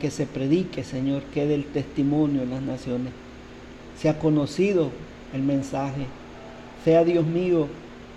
que se predique, Señor, quede el testimonio en las naciones. Sea conocido el mensaje. Sea, Dios mío,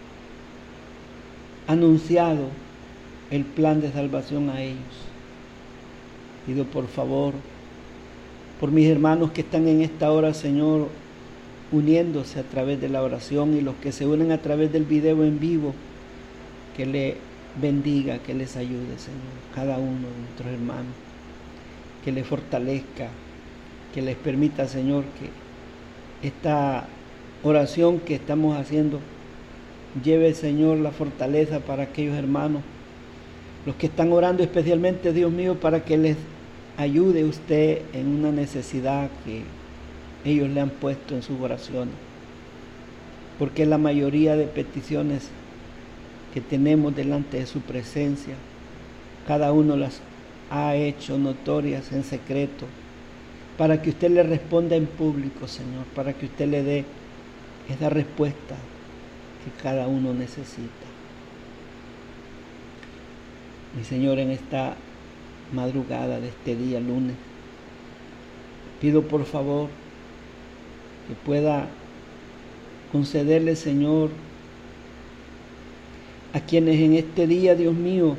anunciado el plan de salvación a ellos. Pido por favor, por mis hermanos que están en esta hora, Señor, uniéndose a través de la oración, y los que se unen a través del video en vivo, que le bendiga, que les ayude, Señor, cada uno de nuestros hermanos, que les fortalezca, que les permita, Señor, que esta oración que estamos haciendo lleve, Señor, la fortaleza para aquellos hermanos, los que están orando especialmente, Dios mío, para que les ayude usted en una necesidad que ellos le han puesto en sus oraciones, porque la mayoría de peticiones que tenemos delante de su presencia, cada uno las ha hecho notorias en secreto, para que usted le responda en público, Señor, para que usted le dé esa respuesta que cada uno necesita. Mi Señor, en esta madrugada de este día lunes, pido por favor que pueda concederle, Señor, a quienes en este día, Dios mío,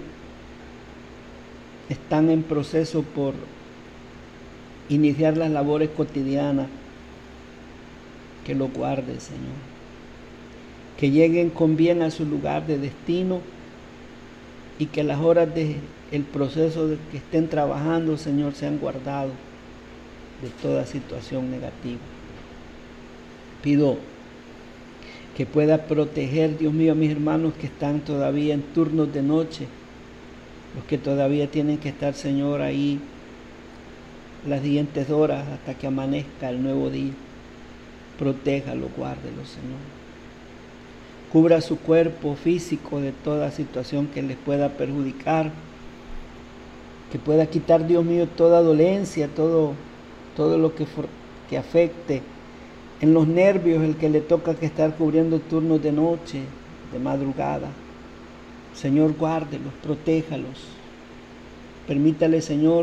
están en proceso por iniciar las labores cotidianas, que lo guarde, Señor, que lleguen con bien a su lugar de destino, y que las horas del proceso de que estén trabajando, Señor, sean guardados de toda situación negativa. Pido que pueda proteger, Dios mío, a mis hermanos que están todavía en turnos de noche, los que todavía tienen que estar, Señor, ahí las siguientes horas hasta que amanezca el nuevo día. Protéjalo, guárdelo, Señor. Cubra su cuerpo físico de toda situación que les pueda perjudicar, que pueda quitar, Dios mío, toda dolencia, todo lo que afecte en los nervios, el que le toca que estar cubriendo turnos de noche, de madrugada. Señor, guárdelos, protéjalos. Permítale, Señor,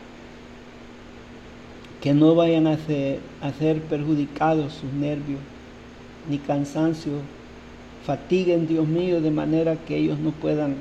que no vayan a ser perjudicados sus nervios, ni cansancio fatiguen, Dios mío, de manera que ellos no puedan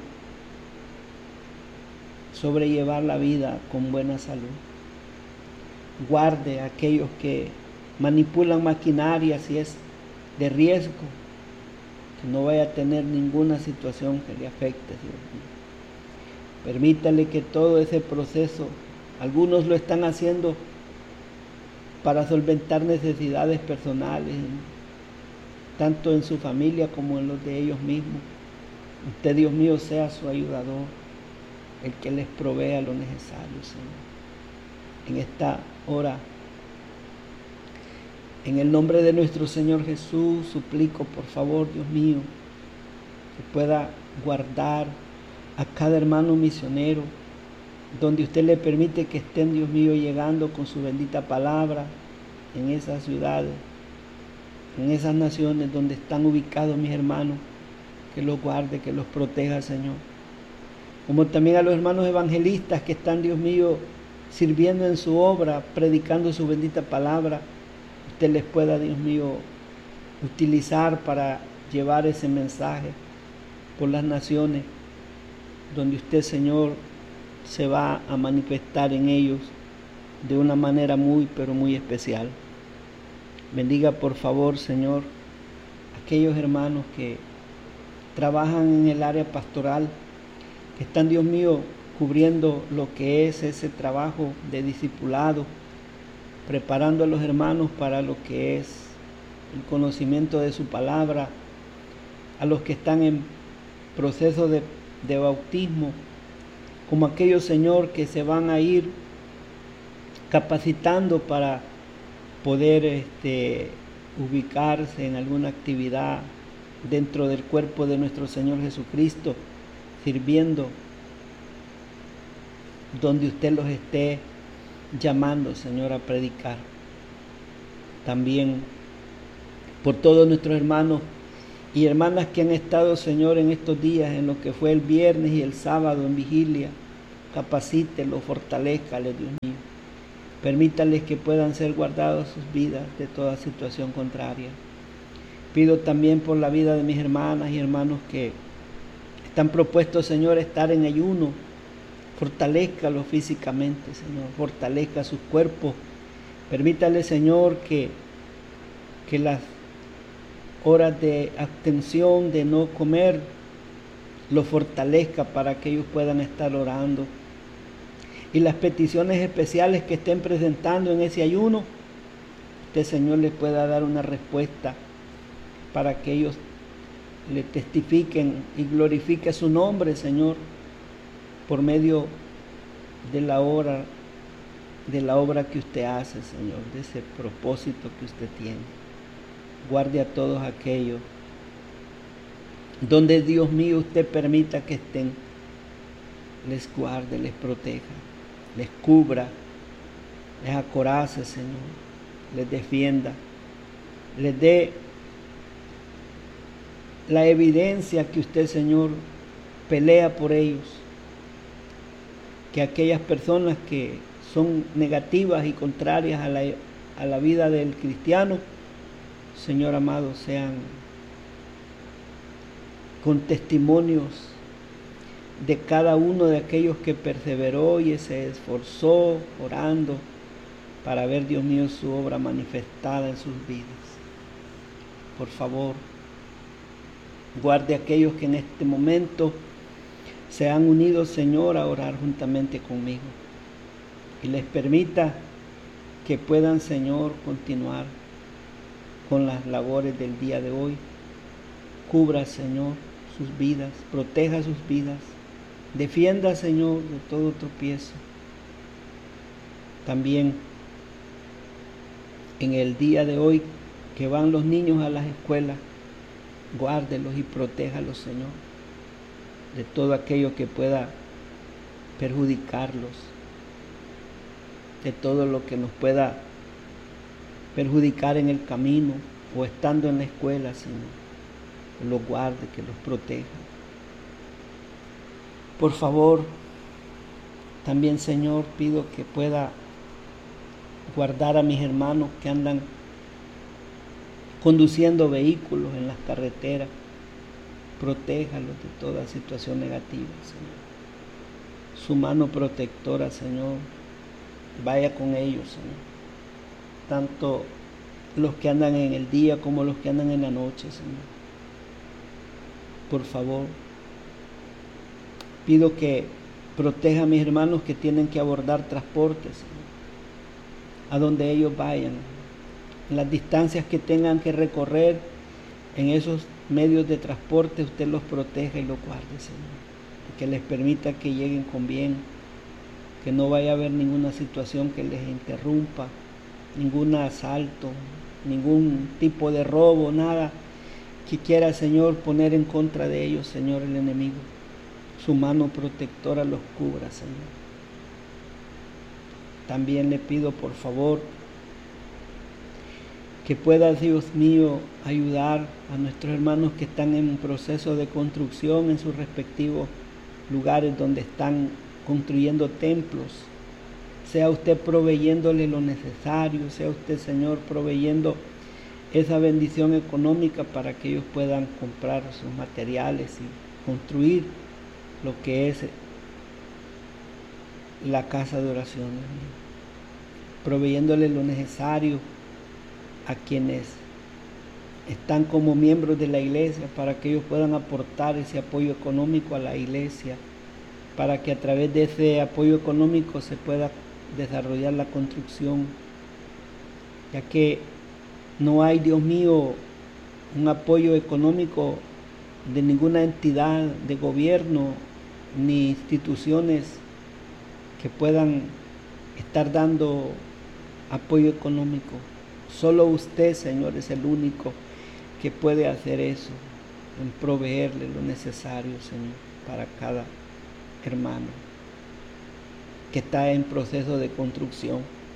sobrellevar la vida con buena salud. Guarde a aquellos que manipulan maquinaria si es de riesgo, que no vaya a tener ninguna situación que le afecte, Dios mío. Permítale que todo ese proceso, algunos lo están haciendo para solventar necesidades personales, tanto en su familia como en los de ellos mismos. Usted, Dios mío, sea su ayudador, el que les provea lo necesario, Señor. En esta hora, en el nombre de nuestro Señor Jesús, suplico, por favor, Dios mío, que pueda guardar a cada hermano misionero, donde usted le permite que estén, Dios mío, llegando con su bendita palabra en esas ciudades, en esas naciones donde están ubicados mis hermanos, que los guarde, que los proteja, Señor. Como también a los hermanos evangelistas que están, Dios mío, sirviendo en su obra, predicando su bendita palabra, usted les pueda, Dios mío, utilizar para llevar ese mensaje por las naciones, donde usted, Señor, se va a manifestar en ellos de una manera muy, pero muy especial. Bendiga, por favor, Señor, aquellos hermanos que trabajan en el área pastoral, que están, Dios mío, cubriendo lo que es ese trabajo de discipulado, preparando a los hermanos para lo que es el conocimiento de su palabra, a los que están en proceso de bautismo, como aquellos, Señor, que se van a ir capacitando para poder ubicarse en alguna actividad dentro del cuerpo de nuestro Señor Jesucristo, sirviendo donde usted los esté llamando, Señor, a predicar. También por todos nuestros hermanos y hermanas que han estado, Señor, en estos días, en lo que fue el viernes y el sábado en vigilia, capacítelos, fortalézcales, Dios mío. Permítales que puedan ser guardados sus vidas de toda situación contraria. Pido también por la vida de mis hermanas y hermanos que están propuestos, Señor, a estar en ayuno. Fortalézcalos físicamente, Señor. Fortalezca sus cuerpos. Permítale, Señor, que las horas de abstención, de no comer, los fortalezca para que ellos puedan estar orando. Y las peticiones especiales que estén presentando en ese ayuno, usted, Señor, les pueda dar una respuesta para que ellos le testifiquen y glorifiquen su nombre, Señor, por medio de la obra que usted hace, Señor, de ese propósito que usted tiene. Guarde a todos aquellos donde, Dios mío, usted permita que estén, les guarde, les proteja, les cubra, les acorace, Señor, les defienda, les dé la evidencia que usted, Señor, pelea por ellos, que aquellas personas que son negativas y contrarias a la vida del cristiano, Señor amado, sean con testimonios de cada uno de aquellos que perseveró y se esforzó orando para ver, Dios mío, su obra manifestada en sus vidas. Por favor, guarde a aquellos que en este momento se han unido, Señor, a orar juntamente conmigo y les permita que puedan, Señor, continuar con las labores del día de hoy. Cubra, Señor, sus vidas, proteja sus vidas, defienda, Señor, de todo tropiezo. También en el día de hoy que van los niños a las escuelas, guárdelos y protéjalos, Señor, de todo aquello que pueda perjudicarlos, de todo lo que nos pueda perjudicar en el camino o estando en la escuela, Señor. Que los guarde, que los proteja. Por favor, también, Señor, pido que pueda guardar a mis hermanos que andan conduciendo vehículos en las carreteras. Protéjalos de toda situación negativa, Señor. Su mano protectora, Señor, vaya con ellos, Señor. Tanto los que andan en el día como los que andan en la noche, Señor. Por favor, pido que proteja a mis hermanos que tienen que abordar transportes, Señor, a donde ellos vayan, en las distancias que tengan que recorrer en esos medios de transporte, usted los proteja y los guarde, Señor, y que les permita que lleguen con bien, que no vaya a haber ninguna situación que les interrumpa, ningún asalto, ningún tipo de robo, nada que quiera, Señor, poner en contra de ellos, Señor, el enemigo. Su mano protectora los cubra, Señor. También le pido, por favor, que pueda, Dios mío, ayudar a nuestros hermanos que están en un proceso de construcción en sus respectivos lugares donde están construyendo templos. Sea usted proveyéndole lo necesario, sea usted, Señor, proveyendo esa bendición económica para que ellos puedan comprar sus materiales y construir lo que es la casa de oración, proveyéndole lo necesario a quienes están como miembros de la iglesia para que ellos puedan aportar ese apoyo económico a la iglesia, para que a través de ese apoyo económico se pueda desarrollar la construcción, ya que no hay, Dios mío, un apoyo económico de ninguna entidad de gobierno ni instituciones que puedan estar dando apoyo económico. Solo usted, Señor, es el único que puede hacer eso, en proveerle lo necesario, Señor, para cada hermano que está en proceso de construcción.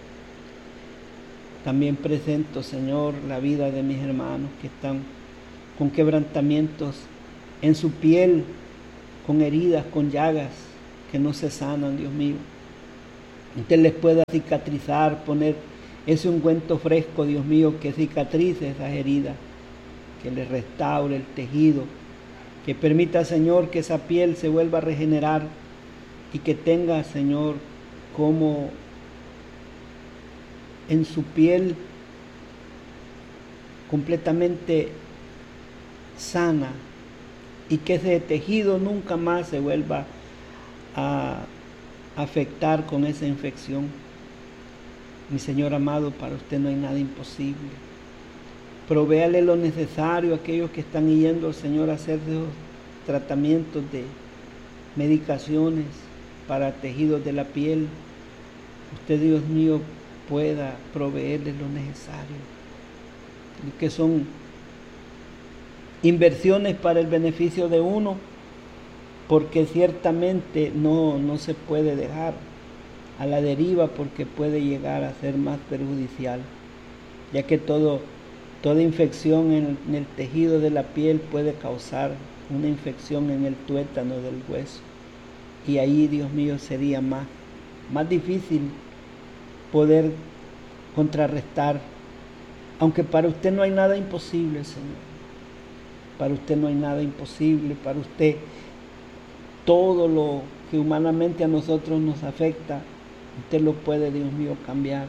También presento, Señor, la vida de mis hermanos que están con quebrantamientos en su piel, con heridas, con llagas, que no se sanan, Dios mío. Usted les pueda cicatrizar, poner ese ungüento fresco, Dios mío, que cicatrice esas heridas, que les restaure el tejido, que permita, Señor, que esa piel se vuelva a regenerar y que tenga, Señor, como en su piel completamente sana y que ese tejido nunca más se vuelva a afectar con esa infección. Mi Señor amado, para usted no hay nada imposible. Provéale lo necesario a aquellos que están yendo al Señor a hacer esos tratamientos de medicaciones para tejidos de la piel. Usted, Dios mío, pueda proveerles lo necesario, que son inversiones para el beneficio de uno, porque ciertamente no se puede dejar a la deriva, porque puede llegar a ser más perjudicial, ya que toda infección en el tejido de la piel puede causar una infección en el tuétano del hueso, y ahí, Dios mío, sería más difícil poder contrarrestar, aunque para usted no hay nada imposible, Señor. Para usted no hay nada imposible, para usted todo lo que humanamente a nosotros nos afecta, usted lo puede, Dios mío, cambiar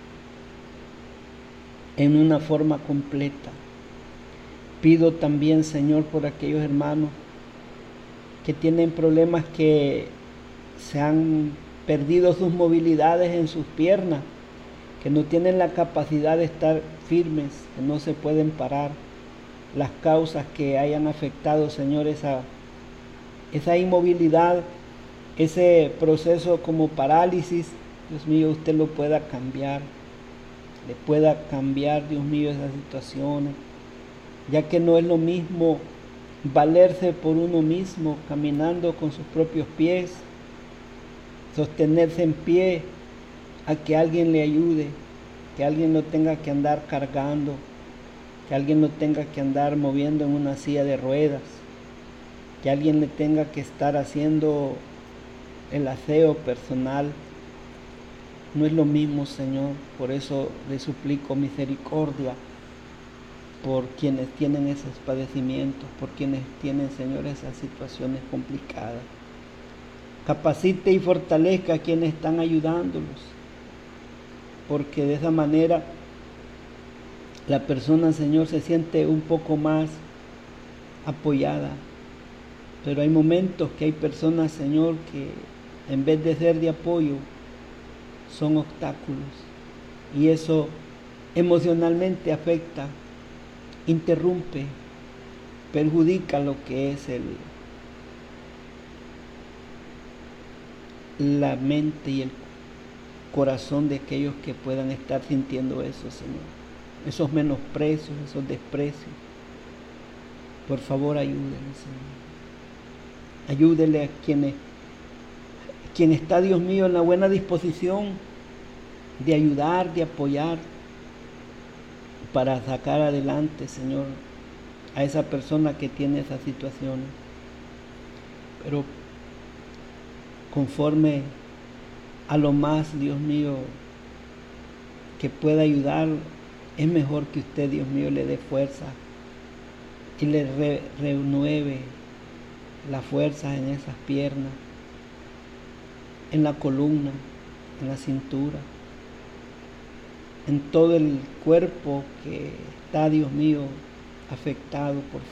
en una forma completa. Pido también, Señor, por aquellos hermanos que tienen problemas, que se han perdido sus movilidades en sus piernas, que no tienen la capacidad de estar firmes, que no se pueden parar. Las causas que hayan afectado, Señor, esa inmovilidad, ese proceso como parálisis, Dios mío, usted lo pueda cambiar, le pueda cambiar, Dios mío, esas situaciones, ya que no es lo mismo valerse por uno mismo, caminando con sus propios pies, sostenerse en pie, a que alguien le ayude, que alguien lo tenga que andar cargando, que alguien lo tenga que andar moviendo en una silla de ruedas, que alguien le tenga que estar haciendo el aseo personal. No es lo mismo, Señor. Por eso le suplico misericordia por quienes tienen esos padecimientos, por quienes tienen, Señor, esas situaciones complicadas. Capacite y fortalezca a quienes están ayudándolos, porque de esa manera la persona, Señor, se siente un poco más apoyada. Pero hay momentos que hay personas, Señor, que en vez de ser de apoyo, son obstáculos. Y eso emocionalmente afecta, interrumpe, perjudica lo que es la mente y el corazón de aquellos que puedan estar sintiendo eso, Señor. Esos menosprecios, esos desprecios. Por favor, ayúdenle, Señor. Ayúdele a quien está, Dios mío, en la buena disposición de ayudar, de apoyar, para sacar adelante, Señor, a esa persona que tiene esas situaciones. Pero conforme a lo más, Dios mío, que pueda ayudar, es mejor que usted, Dios mío, le dé fuerza y le renueve la fuerza en esas piernas, en la columna, en la cintura, en todo el cuerpo que está, Dios mío, afectado. Por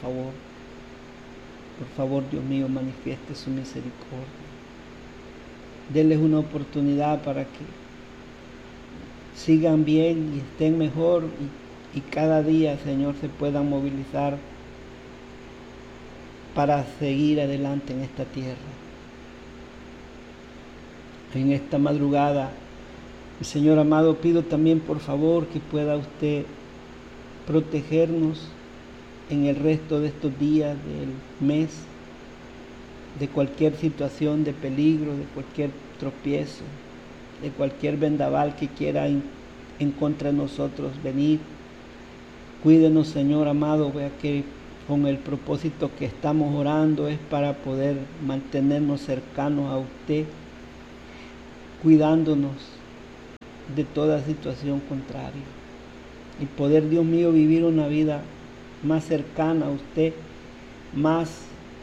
favor, Dios mío, manifieste su misericordia. Denles una oportunidad para que sigan bien y estén mejor, y cada día, Señor, se puedan movilizar para seguir adelante en esta tierra. En esta madrugada, Señor amado, pido también, por favor, que pueda usted protegernos en el resto de estos días del mes, de cualquier situación de peligro, de cualquier tropiezo, de cualquier vendaval que quiera en contra de nosotros venir. Cuídenos, Señor amado, vea que con el propósito que estamos orando es para poder mantenernos cercanos a usted, cuidándonos de toda situación contraria y poder, Dios mío, vivir una vida más cercana a usted, más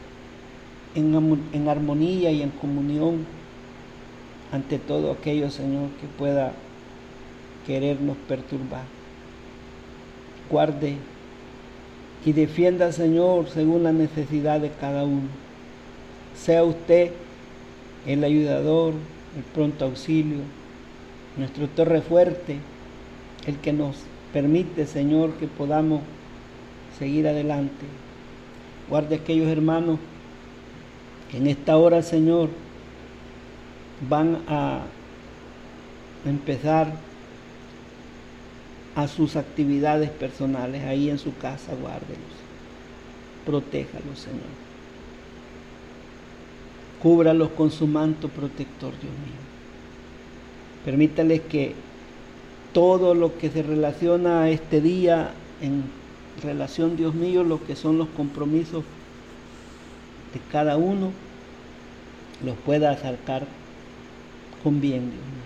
en armonía y en comunión ante todo aquello, Señor, que pueda querernos perturbar. Guarde y defienda, Señor, según la necesidad de cada uno. Sea usted el ayudador, el pronto auxilio, nuestro torre fuerte, el que nos permite, Señor, que podamos seguir adelante. Guarde aquellos hermanos que en esta hora, Señor, van a empezar a sus actividades personales ahí en su casa. Guárdelos, protéjalos, Señor, cúbralos con su manto protector, Dios mío. Permítales que todo lo que se relaciona a este día en relación, Dios mío, lo que son los compromisos de cada uno, los pueda acercar con bien, Dios mío.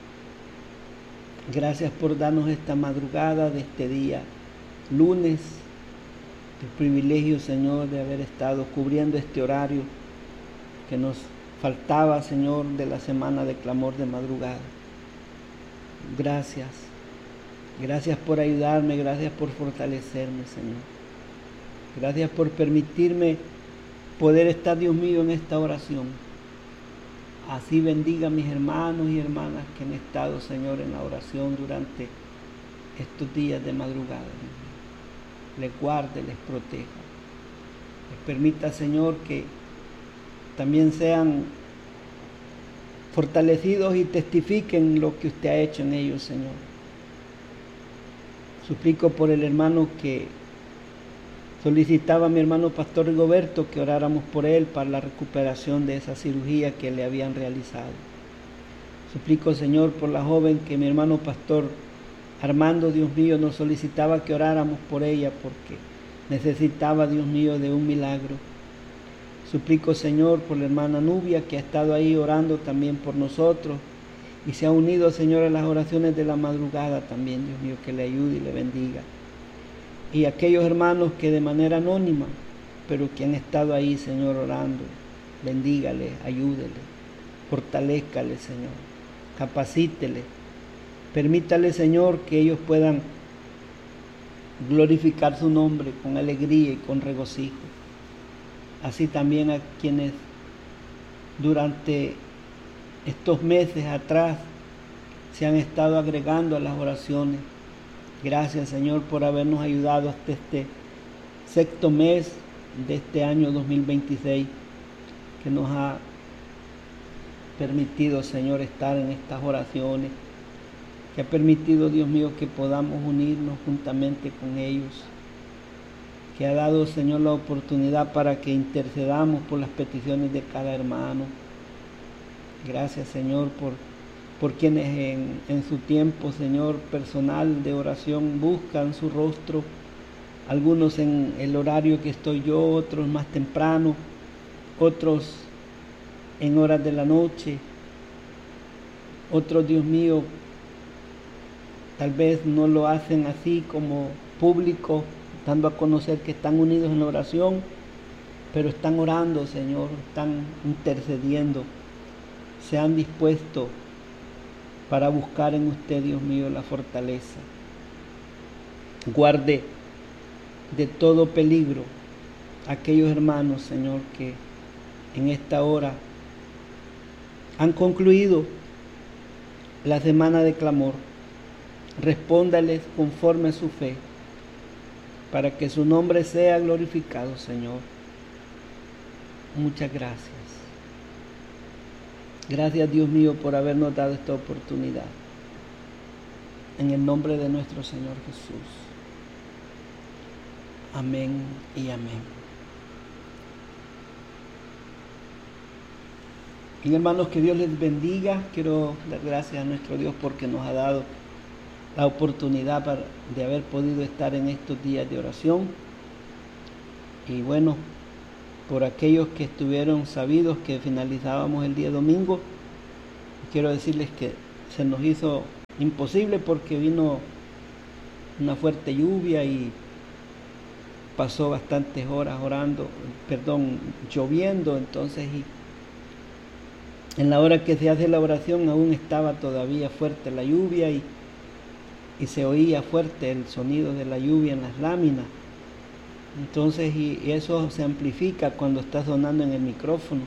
Gracias por darnos esta madrugada de este día, lunes, el privilegio, Señor, de haber estado cubriendo este horario que nos faltaba, Señor, de la semana de clamor de madrugada. Gracias. Gracias por ayudarme, gracias por fortalecerme, Señor. Gracias por permitirme poder estar, Dios mío, en esta oración. Así bendiga a mis hermanos y hermanas que han estado, Señor, en la oración durante estos días de madrugada. Les guarde, les proteja. Les permita, Señor, que también sean fortalecidos y testifiquen lo que usted ha hecho en ellos, Señor. Suplico por el hermano que solicitaba a mi hermano Pastor Rigoberto que oráramos por él para la recuperación de esa cirugía que le habían realizado. Suplico, Señor, por la joven que mi hermano Pastor Armando, Dios mío, nos solicitaba que oráramos por ella porque necesitaba, Dios mío, de un milagro. Suplico, Señor, por la hermana Nubia que ha estado ahí orando también por nosotros y se ha unido, Señor, a las oraciones de la madrugada también, Dios mío, que le ayude y le bendiga. Y aquellos hermanos que de manera anónima, pero que han estado ahí, Señor, orando, bendígale, ayúdele, fortalézcale, Señor, capacítele, permítale, Señor, que ellos puedan glorificar su nombre con alegría y con regocijo. Así también a quienes durante estos meses atrás se han estado agregando a las oraciones. Gracias, Señor, por habernos ayudado hasta este sexto mes de este año 2026, que nos ha permitido, Señor, estar en estas oraciones, que ha permitido, Dios mío, que podamos unirnos juntamente con ellos, que ha dado, Señor, la oportunidad para que intercedamos por las peticiones de cada hermano. Gracias, Señor, por quienes en su tiempo, Señor, personal de oración buscan su rostro, algunos en el horario que estoy yo, otros más temprano, otros en horas de la noche, otros, Dios mío, tal vez no lo hacen así como público, dando a conocer que están unidos en la oración, pero están orando, Señor, están intercediendo, se han dispuesto para buscar en usted, Dios mío, la fortaleza. Guarde de todo peligro a aquellos hermanos, Señor, que en esta hora han concluido la semana de clamor. Respóndales conforme a su fe, para que su nombre sea glorificado, Señor. Muchas gracias. Gracias, Dios mío, por habernos dado esta oportunidad. En el nombre de nuestro Señor Jesús. Amén y amén. Y hermanos, que Dios les bendiga. Quiero dar gracias a nuestro Dios porque nos ha dado la oportunidad de haber podido estar en estos días de oración. Y bueno, por aquellos que estuvieron sabidos que finalizábamos el día domingo, quiero decirles que se nos hizo imposible porque vino una fuerte lluvia y pasó bastantes horas lloviendo, entonces y en la hora que se hace la oración aún estaba todavía fuerte la lluvia y se oía fuerte el sonido de la lluvia en las láminas. Entonces, y eso se amplifica cuando está sonando en el micrófono.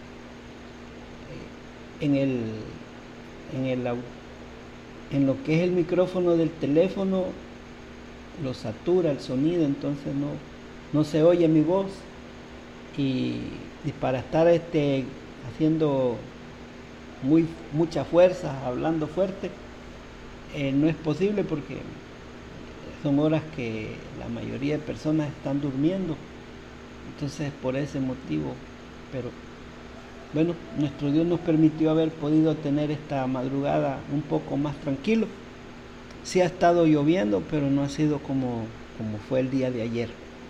En lo que es el micrófono del teléfono lo satura el sonido, entonces no se oye mi voz y para estar haciendo mucha fuerza, hablando fuerte, no es posible porque son horas que la mayoría de personas están durmiendo, entonces por ese motivo. Pero bueno, nuestro Dios nos permitió haber podido tener esta madrugada un poco más tranquilo. Sí ha estado lloviendo, pero no ha sido como fue el día de ayer.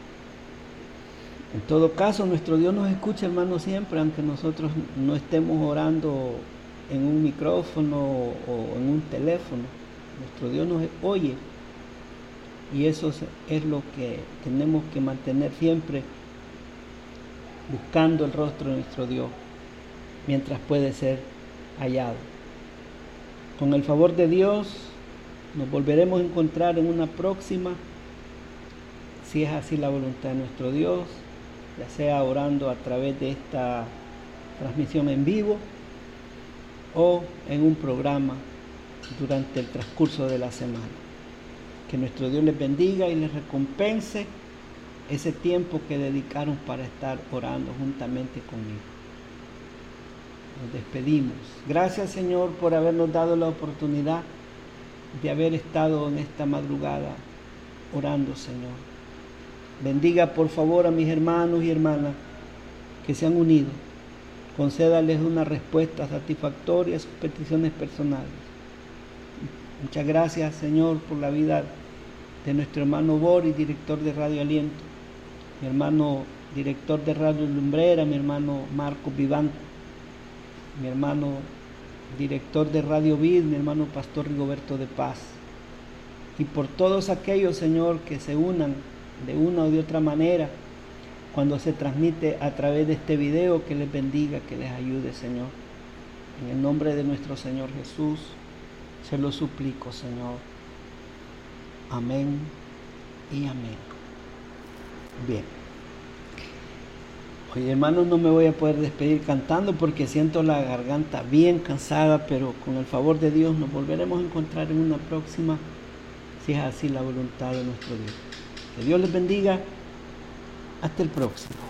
En todo caso, nuestro Dios nos escucha, hermanos, siempre, aunque nosotros no estemos orando en un micrófono o en un teléfono. Nuestro Dios nos oye, y eso es lo que tenemos que mantener siempre, buscando el rostro de nuestro Dios mientras puede ser hallado. Con el favor de Dios nos volveremos a encontrar en una próxima, si es así la voluntad de nuestro Dios, ya sea orando a través de esta transmisión en vivo o en un programa durante el transcurso de la semana. Que nuestro Dios les bendiga y les recompense ese tiempo que dedicaron para estar orando juntamente conmigo. Nos despedimos. Gracias, Señor, por habernos dado la oportunidad de haber estado en esta madrugada orando, Señor. Bendiga por favor a mis hermanos y hermanas que se han unido. Concédales una respuesta satisfactoria a sus peticiones personales. Muchas gracias, Señor, por la vida de nuestro hermano Boris, director de Radio Aliento, mi hermano director de Radio Lumbrera, mi hermano Marco Viván, mi hermano director de Radio Vid, mi hermano Pastor Rigoberto de Paz, y por todos aquellos, Señor, que se unan de una o de otra manera cuando se transmite a través de este video. Que les bendiga, que les ayude, Señor. En el nombre de nuestro Señor Jesús se lo suplico, Señor. Amén y amén. Bien. Oye, hermanos, no me voy a poder despedir cantando porque siento la garganta bien cansada, pero con el favor de Dios nos volveremos a encontrar en una próxima, si es así la voluntad de nuestro Dios. Que Dios les bendiga. Hasta el próximo.